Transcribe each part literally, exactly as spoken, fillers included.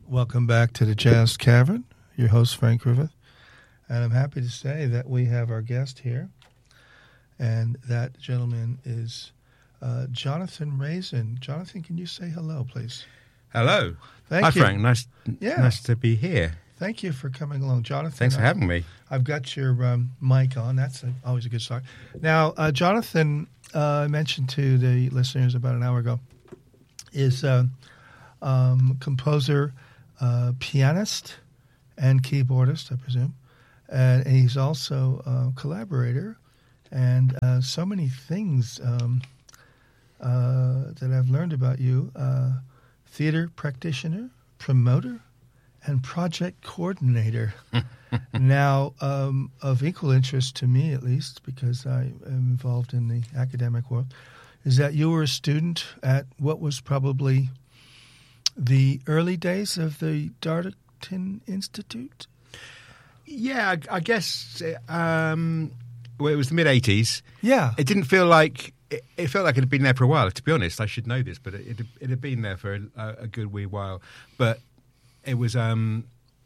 Welcome back to the Jazz Cavern. Your host, Frank Griffith. And I'm happy to say that we have our guest here. And that gentleman is uh, Jonathan Raisin. Jonathan, can you say hello, please? Hello. Thank Hi, you. Frank. Nice, Yeah. nice to be here. Thank you for coming along, Jonathan. Thanks for I- having me. I've got your um, mic on. That's a, always a good start. Now, uh, Jonathan, uh, I mentioned to the listeners about an hour ago, is a um, composer, uh, pianist, and keyboardist, I presume. And, and he's also a collaborator. And uh, so many things um, uh, that I've learned about you. Uh, theater practitioner, promoter, and project coordinator. Now, um, of equal interest to me, at least, because I am involved in the academic world, is that you were a student at what was probably the early days of the Darlington Institute? Yeah, I, I guess um, well, it was the mid eighties. Yeah. It didn't feel like it, it felt like it had been there for a while. To be honest, I should know this, but it it, it had been there for a, a good wee while. But it was um,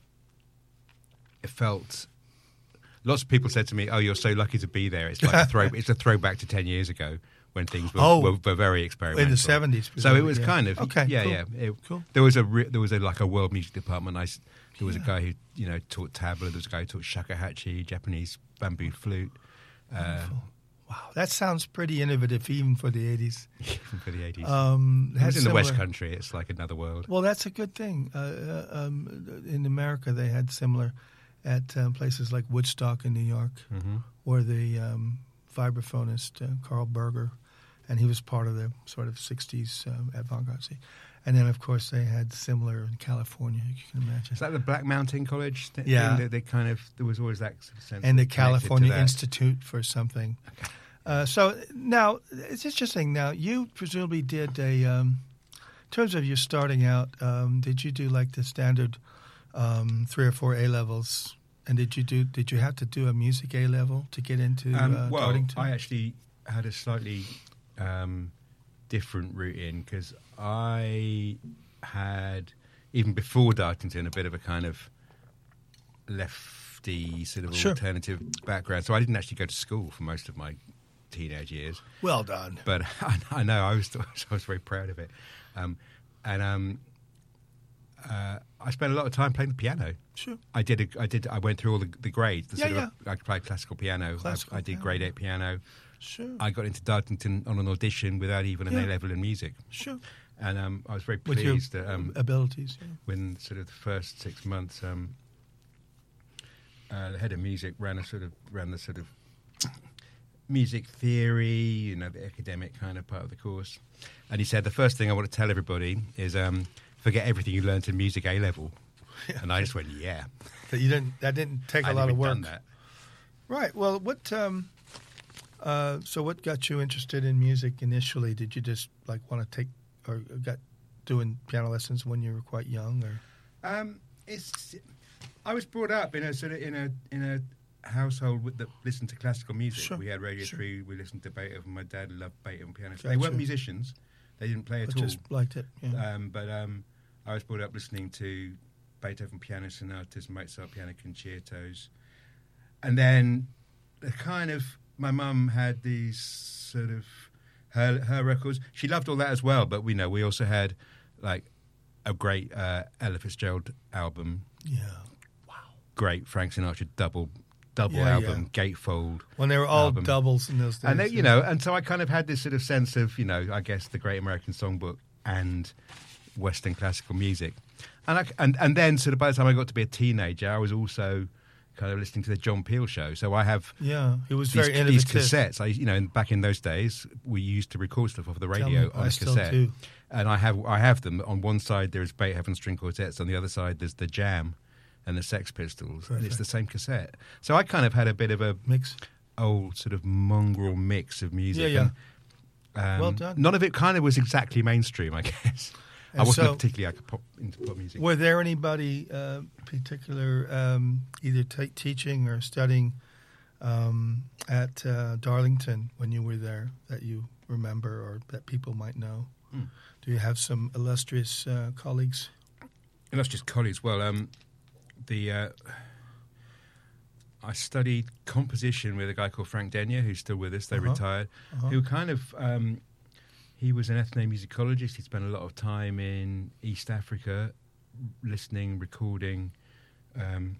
it felt. Lots of people said to me, "Oh, you're so lucky to be there." It's like a throw. It's a throwback to ten years ago when things were, Oh. were, were very experimental In the seventies. So it was yeah. kind of Okay, yeah, cool. yeah. It, Cool. There was a re- there was a like a world music department. I s there was Yeah. a guy who you know taught tabla. There was a guy who taught shakuhachi, Japanese bamboo flute. Uh, Wonderful. Wow, that sounds pretty innovative even for the eighties. for the eighties. Um, it had was in the West similar- Country. It's like another world. Well, that's a good thing. Uh, uh, um, in America, they had similar at um, places like Woodstock in New York, hmm where the um, vibraphonist uh, Carl Berger, and he was part of the sort of sixties um, avant-garde scene. And then, of course, they had similar in California, you can imagine. Is that the Black Mountain College? Th- Yeah. thing that they kind of there was always that sense. And the of connected to California that. Institute for something. Okay. Uh, so now, it's interesting. Now, you presumably did a, um, in terms of you starting out, um, did you do like the standard um, three or four A levels? And did you do? Did you have to do a music A level to get into Um, uh, well, Darlington? I actually had a slightly um, different route in because I had, even before Darlington, a bit of a kind of lefty sort of Sure. alternative background. So I didn't actually go to school for most of my teenage years. Well done. But I, I know I was I was very proud of it, um, and um, uh, I spent a lot of time playing the piano. Sure. I did. A, I did. I went through all the, the grades. The Yeah, sort of, I played classical piano. Classical I, I did piano. grade eight piano. Sure. I got into Darlington on an audition without even an Yeah. A level in music, Sure. and um, I was very With your pleased that um, abilities. Yeah. when sort of the first six months, um, uh, the head of music ran a sort of ran the sort of music theory, you know, the academic kind of part of the course, and he said the first thing I want to tell everybody is um, forget everything you learned in music A level, and I just went, yeah, That you didn't. That didn't take I'd a lot of even work. done that. Right. Well, what? Um, uh, so, what got you interested in music initially? Did you just like want to take, or got doing piano lessons when you were quite young, or? Um, it's. I was brought up in a sort of in a in a household with, that listened to classical music. Sure, We had Radio sure. Three. We listened to Beethoven. My dad loved Beethoven piano. So Gotcha. They weren't musicians. They didn't play I at all. just liked it. Yeah. Um, but um, I was brought up listening to Beethoven piano sonatas, Mozart piano concertos, and then the kind of my mum had these sort of her her records. She loved all that as well, but we know we also had like a great uh, Ella Fitzgerald album, yeah. great Frank Sinatra double double Yeah, album, Gatefold. When they were all album. doubles in those days. And they, you yeah. know, and so I kind of had this sort of sense of, you know, I guess the Great American Songbook and Western classical music, and I, and and then sort of by the time I got to be a teenager, I was also kind of listening to the John Peel show. So I have Yeah, it was these, very these innovative. cassettes. I, you know, and back in those days, we used to record stuff off the Tell radio me, on I a still cassette. do. And I have I have them. On one side there is Beethoven string quartets, on the other side there's the Jam and the Sex Pistols, and it's Perfect. the same cassette. So I kind of had a bit of a Mix. old sort of mongrel mix of music. Yeah, And, um, Well done. None of it kind of was exactly mainstream, I guess. I And wasn't so- particularly like, pop, into pop music. Were there anybody uh, particular, um, either t- teaching or studying um, at uh, Darlington when you were there that you remember or that people might know? Hmm. Do you have some illustrious uh, colleagues? And that's just college. Well, um, the uh, I studied composition with a guy called Frank Denyer, who's still with us. They Uh-huh. retired. Uh-huh. Who kind of um, he was an ethnomusicologist. He spent a lot of time in East Africa, listening, recording. Um,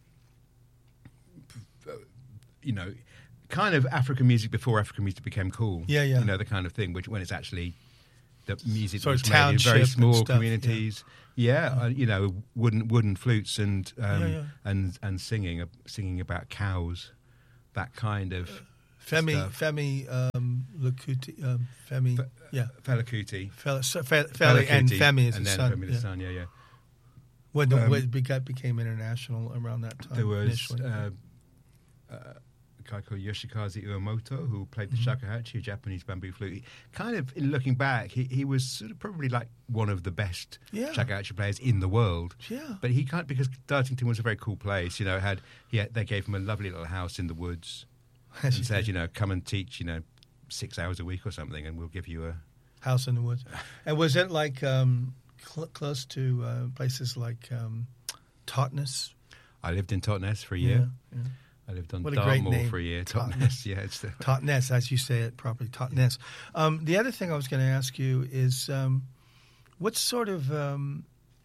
you know, kind of African music before African music became cool. Yeah, yeah. You know, the kind of thing which when it's actually the music Sort was of made in township very and small stuff, communities. Yeah, uh, you know, wooden wooden flutes and um, Yeah, yeah. and and singing uh, singing about cows, that kind of Femi, stuff. Femi, um, Lukuti, um, Femi, Fe- yeah, Fela Kuti, Fela, so, Fe, Fela and Kuti, Femi is and his then son. Femi the yeah. son. Yeah, yeah. When, the, Um, when it beca- became international around that time. There was initially. uh, uh, a guy called Yoshikaze Uemoto who played the Mhm. shakuhachi, a Japanese bamboo flute. He, kind of, in looking back, he, he was sort of probably like one of the best Yeah. shakuhachi players in the world. yeah, But he can't, because Dartington was a very cool place. You know, it had he had, they gave him a lovely little house in the woods As and you said, did. you know, come and teach, you know, six hours a week or something, and we'll give you a. House in the Woods. And was it like um, cl- close to uh, places like um, Totnes? I lived in Totnes for a year. Yeah, yeah. I lived on What a great Dartmoor name. for a year. Totnes. Totnes, yeah, it's the, Totnes, as you say it properly, Totnes. Um, the other thing I was going to ask you is, um, what sort of um,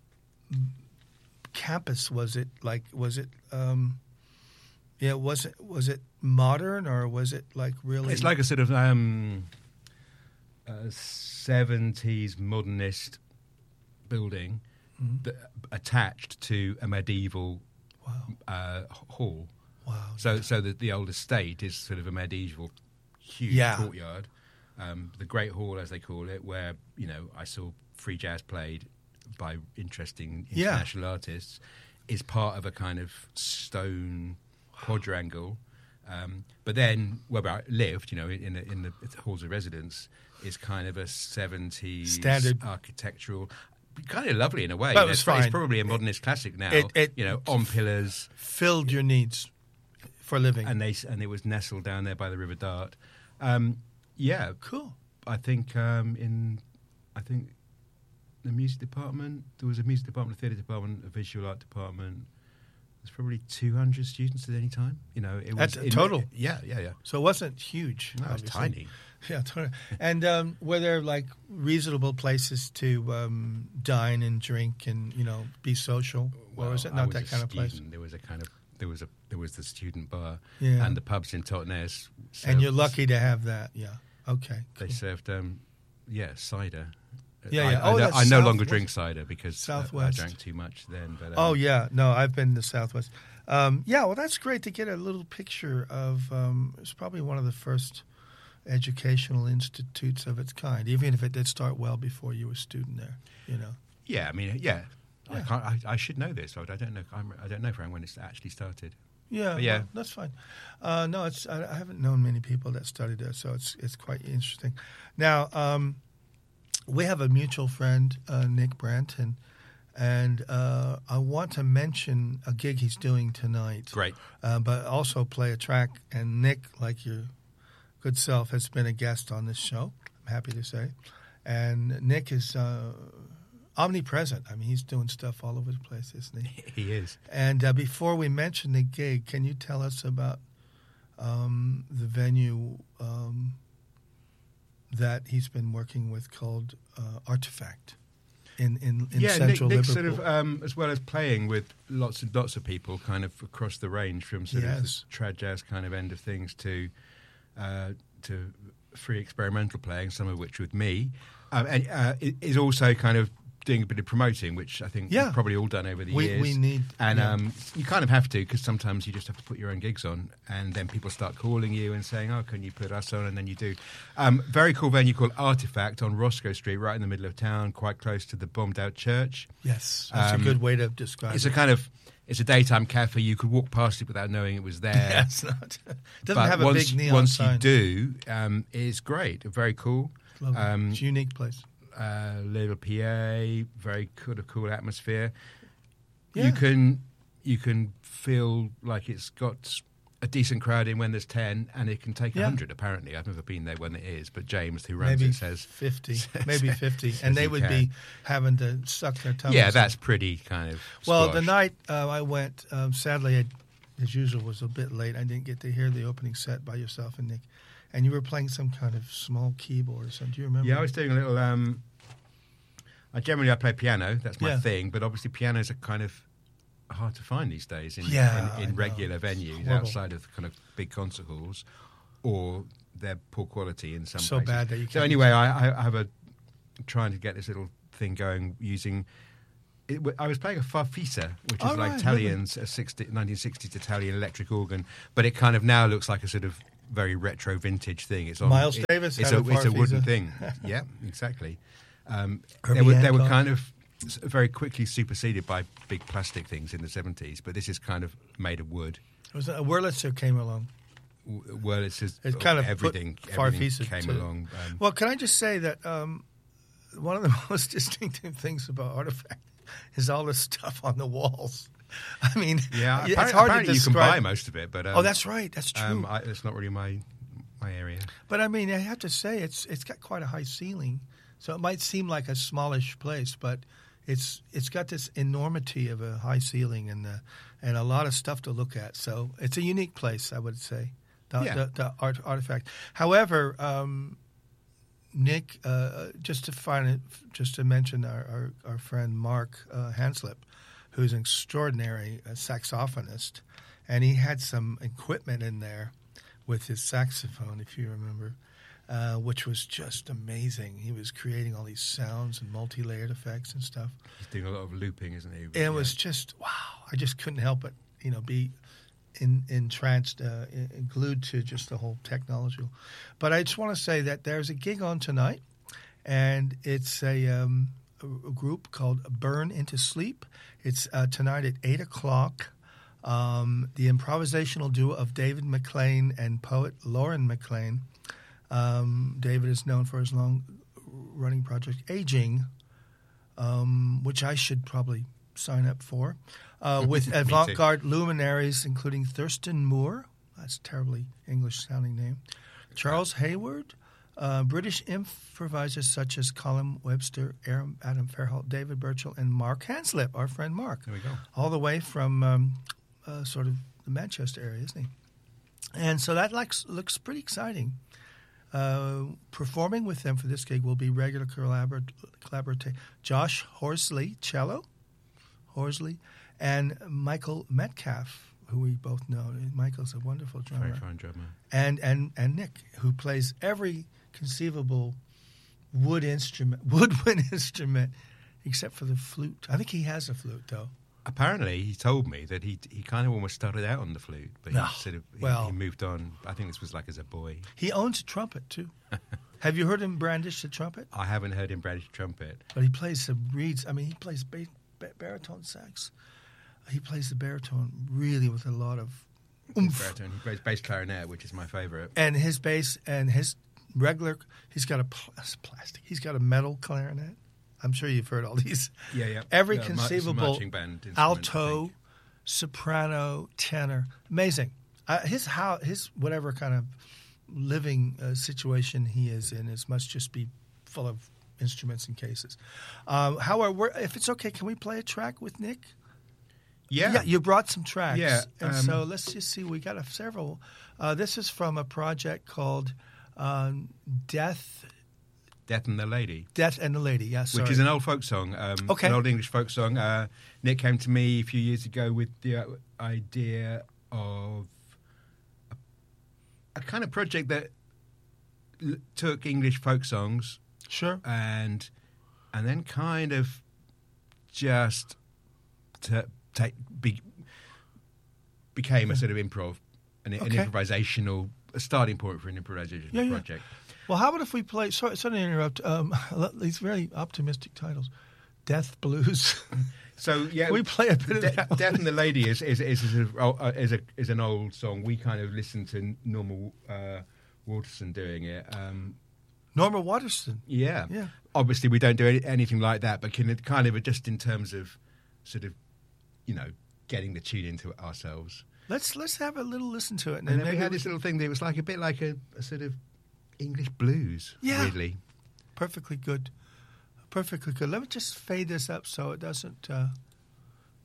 campus was it? Like, was it, um, yeah, was it was it modern or was it like really? It's like a sort of um, a seventies modernist building Mhm. that, attached to a medieval Wow, uh, hall. wow. So, so that the old estate is sort of a medieval, huge Yeah. courtyard. Um, the Great Hall, as they call it, where you know I saw free jazz played by interesting Yeah. international artists, is part of a kind of stone quadrangle. Um, but then, where I lived, you know, in the, in the halls of residence, is kind of a seventies Standard. architectural. Kind of lovely in a way. But You it know, was it's, it's fine. probably a modernist classic now. It- it- you know, on pillars, Filled your needs for living. and they and it was nestled down there by the River Dart. Um, yeah, Cool. I think um, in I think the music department there was a music department, a theatre department, a visual art department. There's probably two hundred students at any time. You know, it was At in- total? Yeah, yeah, yeah. So it wasn't huge. No, it's obviously. tiny. Yeah, totally. And um, were there like reasonable places to um, dine and drink and you know be social, or was it I not was that a kind of place? student. There was a kind of there was a there was the student bar Yeah. and the pubs in Totnes. And you're served- lucky to have that. Yeah. Okay. They cool. served, um, yeah, cider. Yeah, I, yeah. I, Oh, no, that's I no longer Southwest. drink cider because I- I, Southwest. drank too much then. But um, Oh yeah. No, I've been to Southwest. Um, yeah. Well, that's great to get a little picture of. Um, it's probably one of the first educational institutes of its kind, even if it did start well before you were a student there. You know. yeah, I mean, yeah, I Yeah. can't. I, I should know this, but I don't know. I'm, I don't know, Frank, when it's actually started. Yeah, But yeah. well, that's fine. Uh, no, it's I, I haven't known many people that studied there, so it's it's quite interesting. Now, um, we have a mutual friend, uh, Nick Branton, and uh, I want to mention a gig he's doing tonight. Great. uh, but also play a track. And Nick, like your good self, has been a guest on this show. I'm happy to say, and Nick is uh, omnipresent. I mean, he's doing stuff all over the place, isn't he? He is. And uh, before we mention the gig, can you tell us about um, the venue um, that he's been working with called uh, Artifact in, in, in yeah, central Nick, Nick Liverpool? sort of, um, as well as playing with lots and lots of people, kind of across the range from sort of Yes. the trad jazz kind of end of things to uh, to free experimental playing, some of which with me, um, and uh, is also kind of doing a bit of promoting, which I think Yeah. we've probably all done over the we, years. we need And yeah. um, you kind of have to, because sometimes you just have to put your own gigs on, and then people start calling you and saying, "Oh, can you put us on?" And then you do. Um, very cool venue called Artifact on Roscoe Street, right in the middle of town, quite close to the bombed-out church. Yes, that's um, a good way to describe It's it. a kind of it's a daytime cafe. You could walk past it without knowing it was there. Yeah, it's not, it doesn't But have a once, big neon once sign. you do, um, it's great. Very cool. Lovely. um, It's a unique place. Uh, little P A, very cool, cool atmosphere. Yeah. You can you can feel like it's got a decent crowd in when there's ten, and it can take a Yeah. hundred. Apparently, I've never been there when it is, but James, who runs maybe it, says fifty, says- maybe fifty, says and they you would can. be having to suck their tongues. Yeah, that's pretty kind of. well. The squashed. night uh, I went, um, sadly, I, as usual, was a bit late. I didn't get to hear the opening set by yourself and Nick, and you were playing some kind of small keyboard or something. Do you remember? Yeah, I was doing a little. Um, I generally I play piano. That's my Yeah. thing. But obviously, pianos are kind of hard to find these days in Yeah, in, I in know. regular venues Horrible. outside of kind of big concert halls, or they're poor quality in some So places. bad that you So can't anyway, I, I have a trying to get this little thing going using. It, I was playing a farfisa, which is Oh, like right, Italian's a sixty, nineteen sixties Italian electric organ, but it kind of now looks like a sort of very retro vintage thing. It's on Miles it- Davis It's had a, a it's a wooden farfisa. thing. Yeah, exactly. Um, Herbie they were they were Hancock. kind of s- very quickly superseded by big plastic things in the seventies, but this is kind of made of wood. It was a Wurlitzer came along. W- Well, it's just It kind of put everything, everything Farfisa came to- along. Um, Well, can I just say that um, one of the most distinctive things about Artifact is all the stuff on the walls. I mean, yeah, it's apparently, hard to apparently you can describe. buy most of it, but um, Oh, that's right. That's true. um, I, it's not really my my area. But I mean, I have to say, it's it's got quite a high ceiling, so it might seem like a smallish place, but it's it's got this enormity of a high ceiling and the, and a lot of stuff to look at. So it's a unique place, I would say, the, Yeah. the, the art, Artifact. However, um, Nick, uh, just to find it, just to mention our our, our friend Mark uh, Hanslip, who's an extraordinary uh, saxophonist, and he had some equipment in there with his saxophone, if you remember, uh, which was just amazing. He was creating all these sounds and multi-layered effects and stuff. He's doing a lot of looping, isn't he? And Yeah. it was just, wow. I just couldn't help but, you know, be in, entranced, uh, in, glued to just the whole technology. But I just want to say that there's a gig on tonight, and it's a, um, a, a group called Burn Into Sleep. It's uh, tonight at eight o'clock. Um, the improvisational duo of David McLean and poet Lauren McLean. Um, David is known for his long-running project Aging, um, which I should probably sign up for, uh, with too. avant-garde luminaries including Thurston Moore, that's a terribly English-sounding name, Charles Hayward, uh, British improvisers such as Colin Webster, Aaron, Adam Fairholt, David Burchell, and Mark Hanslip, our friend Mark, There we go. all the way from um, uh, sort of the Manchester area, isn't he? And so that looks, looks pretty exciting. Uh, performing with them for this gig will be regular collaborator, collaborator Josh Horsley, cello, Horsley, and Michael Metcalf, who we both know. Michael's a wonderful drummer. Very fine drummer. And, and, and Nick, who plays every conceivable wood instrument, woodwind instrument, except for the flute. I think he has a flute, though. Apparently, he told me that he he kind of almost started out on the flute, but he No. sort of he, Well- he moved on. I think this was like as a boy. He owns a trumpet, too. Have you heard him brandish the trumpet? I haven't heard him brandish a trumpet. But he plays some reeds. I mean, he plays ba- ba- baritone sax. He plays the baritone really with a lot of oomph. Baritone. He plays bass clarinet, which is my favourite. And his bass and his regular, he's got a pl- plastic. He's got a metal clarinet. I'm sure you've heard all these. Yeah, yeah. Every Yeah, mar- it's a conceivable marching band instrument, I alto, think. soprano, tenor. Amazing. Uh, his how his whatever kind of living uh, situation he is in is must just be full of instruments and cases. Um, however, we're, if it's okay, can we play a track with Nick? Yeah. you brought some tracks. Yeah, and um, so let's just see. We got a, several. Uh, this is from a project called um, Death, Death and the Lady, Death and the Lady. Yeah, sorry. which is an old folk song. Um, Okay. An old English folk song. Uh, Nick came to me a few years ago with the uh, idea of a, a kind of project that l- took English folk songs Sure. and and then kind of just to take be, became a sort of improv, an, an Okay. improvisational a starting point for an improvisational Yeah, yeah. project. Well, how about if we play? Sorry, sorry to interrupt. Um, these very optimistic titles, Death Blues. So yeah, we play a bit of De- that. one? Death and the Lady is is is, is, a, uh, is, a, is an old song. We kind of listened to Norman uh, Waterson doing it. Um, Norma Waterston. yeah, Yeah. Obviously, we don't do any, anything like that, but can it kind of just in terms of sort of, you know, getting the tune into it ourselves. Let's let's have a little listen to it, and, And then then we maybe had this little thing that was like a bit like a, a sort of English blues, Yeah. weirdly. perfectly good, perfectly good. Let me just fade this up so it doesn't. Uh,